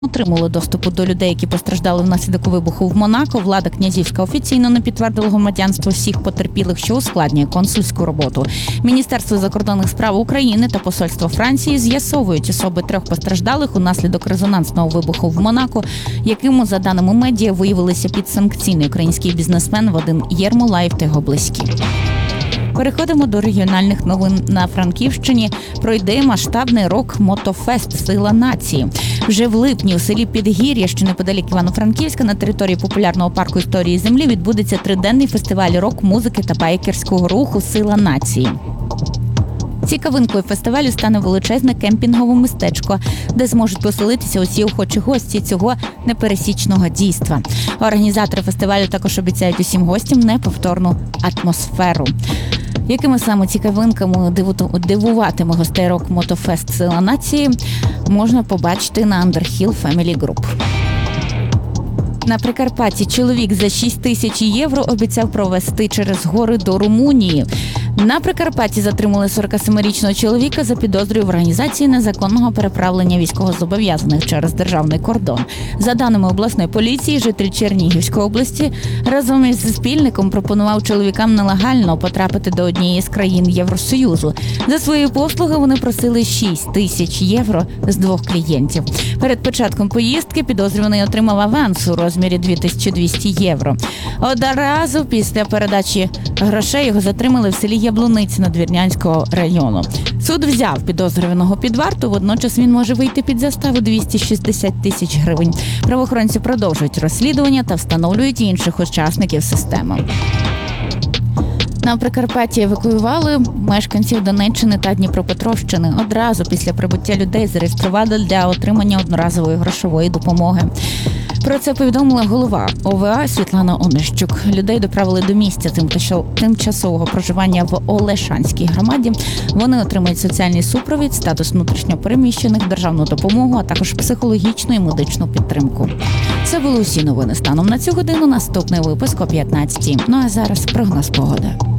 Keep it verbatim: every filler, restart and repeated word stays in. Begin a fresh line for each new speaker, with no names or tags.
Отримали доступу до людей, які постраждали внаслідок вибуху в Монако. Влада князівська офіційно не підтвердила громадянство всіх потерпілих, що ускладнює консульську роботу. Міністерство закордонних справ України та посольство Франції з'ясовують особи трьох постраждалих унаслідок резонансного вибуху в Монако, яким, за даними медіа, виявилися підсанкційний український бізнесмен Вадим Єрмолаєв та його близькі. Переходимо до регіональних новин. На Франківщині пройде масштабний рок-мотофест «Сила нації». Вже в липні у селі Підгір'я, що неподалік Івано-Франківська, на території популярного парку історії землі відбудеться триденний фестиваль рок-музики та байкерського руху «Сила нації». Цікавинкою фестивалю стане величезне кемпінгове містечко, де зможуть поселитися усі охочі гості цього непересічного дійства. Організатори фестивалю також обіцяють усім гостям неповторну атмосферу. Якими саме цікавинками дивуватиме гостей рок-мотофест «Сила нації» можна побачити на Underhill Family Group. На Прикарпатті чоловік за шість тисяч євро обіцяв провести через гори до Румунії. На Прикарпатті затримали сорокасемирічного чоловіка за підозрою в організації незаконного переправлення військовозобов'язаних через державний кордон. За даними обласної поліції, житель Чернігівської області разом із спільником пропонував чоловікам нелегально потрапити до однієї з країн Євросоюзу. За свої послуги вони просили шість тисяч євро з двох клієнтів. Перед початком поїздки підозрюваний отримав аванс у розмірі дві тисячі двісті євро. Одразу після передачі грошей його затримали в селі Яблуниці Надвірнянського району. Суд взяв підозрюваного під варту, водночас він може вийти під заставу двісті шістдесят тисяч гривень. Правоохоронці продовжують розслідування та встановлюють інших учасників системи. На Прикарпатті евакуювали мешканців Донеччини та Дніпропетровщини. Одразу після прибуття людей зареєстрували для отримання одноразової грошової допомоги. Про це повідомила голова О В А Світлана Онищук. Людей доправили до місця тимчасового проживання в Олешанській громаді. Вони отримають соціальний супровід, статус внутрішньопереміщених, державну допомогу, а також психологічну і медичну підтримку. Це були усі новини станом на цю годину. Наступний випуск о п'ятнадцятій. Ну а зараз прогноз погоди.